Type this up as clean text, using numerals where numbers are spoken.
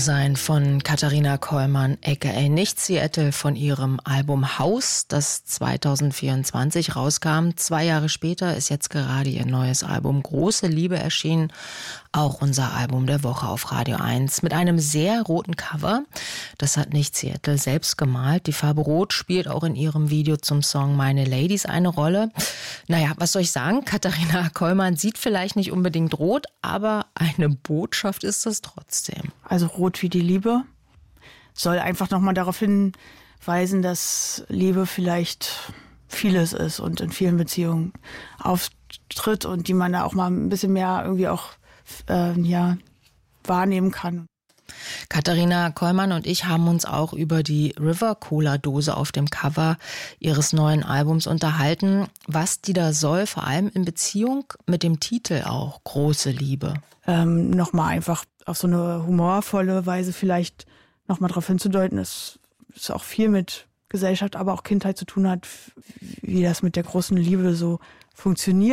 Sein von Katharina Kollmann, aka Nicht Seattle, von ihrem Album Haus, das 2024 rauskam. 2 Jahre später ist jetzt gerade ihr neues Album Große Liebe erschienen. Auch unser Album der Woche auf Radio 1 mit einem sehr roten Cover. Das hat Nicht Seattle selbst gemalt. Die Farbe Rot spielt auch in ihrem Video zum Song Meine Ladies eine Rolle. Naja, was soll ich sagen? Katharina Kollmann sieht vielleicht nicht unbedingt rot, aber eine Botschaft ist das trotzdem. Also Rot wie die Liebe soll einfach nochmal darauf hinweisen, dass Liebe vielleicht vieles ist und in vielen Beziehungen auftritt und die man da auch mal ein bisschen mehr irgendwie auch wahrnehmen kann. Katharina Kollmann und ich haben uns auch über die River-Cola-Dose auf dem Cover ihres neuen Albums unterhalten. Was die da soll, vor allem in Beziehung mit dem Titel auch, Große Liebe. Nochmal einfach auf so eine humorvolle Weise vielleicht nochmal darauf hinzudeuten, dass es auch viel mit Gesellschaft, aber auch Kindheit zu tun hat, wie das mit der großen Liebe so funktioniert.